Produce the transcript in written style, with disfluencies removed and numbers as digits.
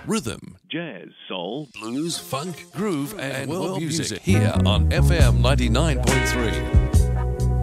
rhythm, jazz, soul, blues, funk, groove, and world music here on FM 99.3.